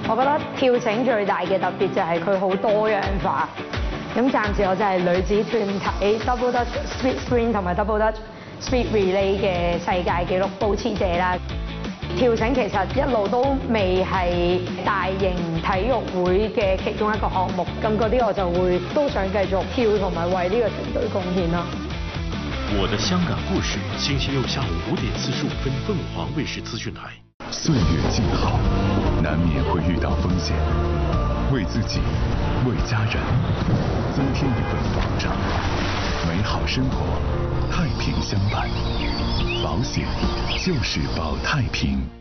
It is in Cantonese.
我覺得跳繩最大嘅特別就係佢好多樣化。咁暫時我就係女子團體 Double Dutch Speed Sprint 同埋 Double Dutch Speed Relay 嘅世界紀錄保持者啦。跳繩其實一路都未係大型體育會嘅其中一個項目，咁嗰啲我就會都想繼續跳同埋為呢個團隊貢獻啦。 我的香港故事，星期六下午5點45分，鳳凰衛視資訊台。 歲月靜好，難免會遇到風險，為自己，為家人，增添一份保障，美好生活，太平相伴。保險就是保太平。